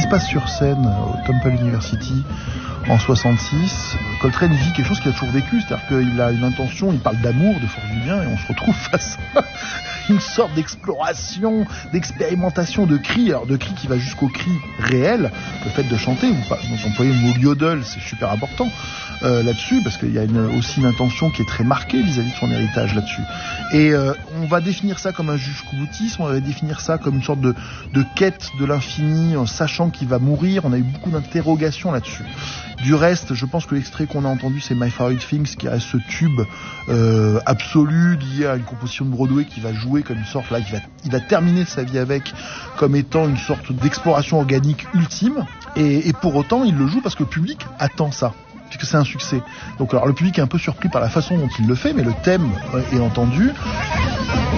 passe sur scène au Temple University en 66, Coltrane vit quelque chose qu'il a toujours vécu, c'est-à-dire qu'il a une intention, il parle d'amour, de force du bien, et on se retrouve face à une sorte d'exploration, d'expérimentation de cris, alors de cris qui va jusqu'au cri réel, le fait de chanter, vous employez le mot yodel, c'est super important là-dessus, parce qu'il y a aussi une intention qui est très marquée vis-à-vis de son héritage là-dessus. Et on va définir ça comme un jusqu'au boutisme, on va définir ça comme une sorte de quête de l'infini, en sachant qu'il va mourir, on a eu beaucoup d'interrogations là-dessus. Du reste, je pense que l'extrait qu'on a entendu, c'est My Favorite Things, qui reste ce tube absolu lié à une composition de Broadway qui va jouer comme une sorte, là, il va terminer sa vie avec, comme étant une sorte d'exploration organique ultime. Et pour autant, il le joue parce que le public attend ça, puisque c'est un succès. Donc alors le public est un peu surpris par la façon dont il le fait, mais le thème est entendu.